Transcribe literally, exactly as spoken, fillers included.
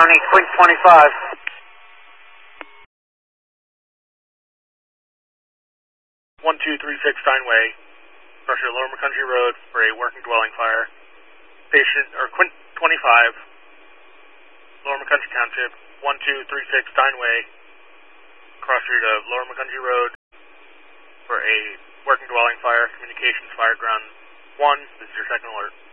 County, Quint twenty-five. one two three six Steinway, pressure Lower McCountry Road for a working dwelling fire. Patient, or Quint twenty-five, Lower McCountry Township, one two three six Steinway, cross street of Lower McCountry Road for a working dwelling fire, communications fire ground one. This is your second alert.